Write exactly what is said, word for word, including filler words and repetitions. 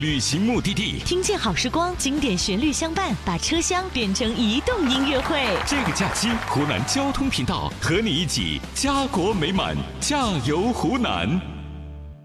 旅行目的地， 听见好时光，经典旋律相伴，把车厢变成移动音乐会。 这个假期，湖南交通频道和你一起家国美满，加油湖南！